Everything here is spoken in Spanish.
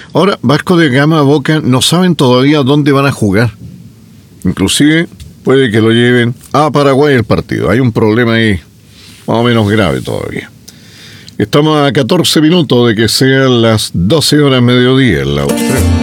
Ahora, Vasco da Gama, Boca, no saben todavía dónde van a jugar. Inclusive, puede que lo lleven a Paraguay el partido. Hay un problema ahí, más o menos grave todavía. Estamos a 14 minutos de que sean las 12 horas mediodía en la Australia.